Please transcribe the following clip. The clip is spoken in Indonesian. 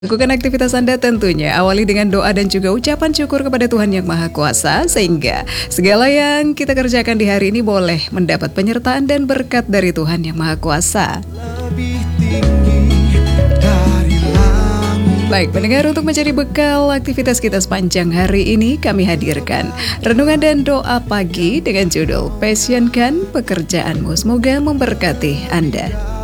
Lakukan aktivitas Anda tentunya awali dengan doa dan juga ucapan syukur kepada Tuhan Yang Maha Kuasa sehingga segala yang kita kerjakan di hari ini boleh mendapat penyertaan dan berkat dari Tuhan Yang Maha Kuasa. Baik, pendengar, untuk mencari bekal aktivitas kita sepanjang hari ini kami hadirkan renungan dan doa pagi dengan judul Passionkan Pekerjaanmu. Semoga memberkati Anda.